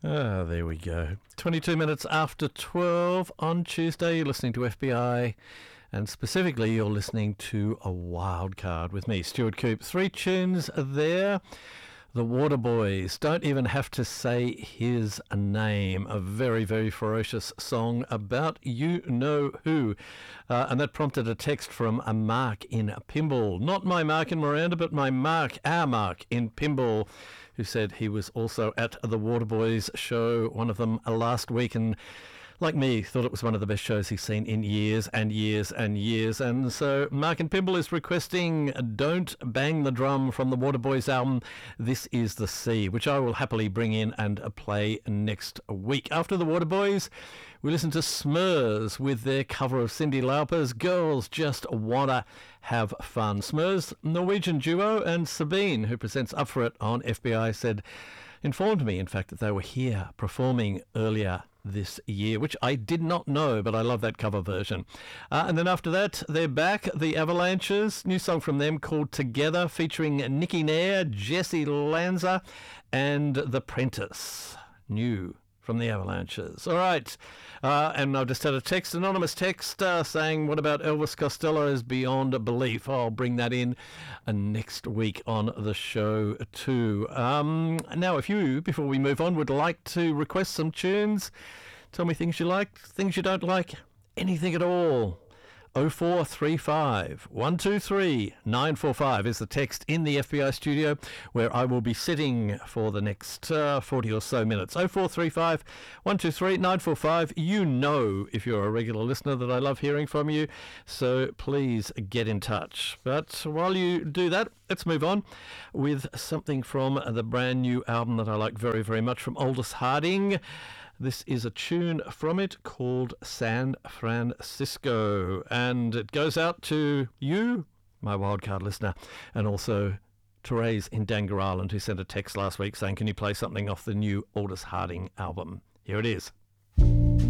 Ah, there we go. 22 minutes after 12 on Tuesday. You're listening to FBI, and specifically you're listening to a wild card with me, Stuart Coop. 3 tunes there. The Waterboys, Don't Even Have to Say His Name, a very, very ferocious song about you-know-who. And that prompted a text from a Mark in Pymble. Not my Mark in Miranda, but my Mark, our Mark in Pymble, who said he was also at the Waterboys show, one of them last week, and like me, thought it was one of the best shows he's seen in years and years and years. And so Mark and Pymble is requesting Don't Bang the Drum from the Waterboys album, This Is the Sea, which I will happily bring in and play next week. After the Waterboys, we listen to Smurs with their cover of Cyndi Lauper's Girls Just Wanna Have Fun. Smurs, Norwegian duo, and Sabine, who presents Up For It on FBI, informed me, in fact, that they were here performing earlier this year, which I did not know, but I love that cover version. And then after that, they're back, the Avalanches, new song from them called Together, featuring Nicky Nair, Jesse Lanza, and The Prentice. New from the Avalanches. All right, and I've just had a text, anonymous text, saying, what about Elvis Costello's Beyond Belief? I'll bring that in next week on the show too. Now, if you, before we move on, would like to request some tunes, tell me things you like, things you don't like, anything at all. 0435 123 945 is the text in the FBI studio, where I will be sitting for the next 40 or so minutes. 0435 123 945. You know, if you're a regular listener, that I love hearing from you, so please get in touch. But while you do that, let's move on with something from the brand new album that I like very, very much, from Aldous Harding. This is a tune from it called San Francisco, and it goes out to you, my wildcard listener, and also Therese in Dangar Island, who sent a text last week saying, can you play something off the new Aldous Harding album? Here it is.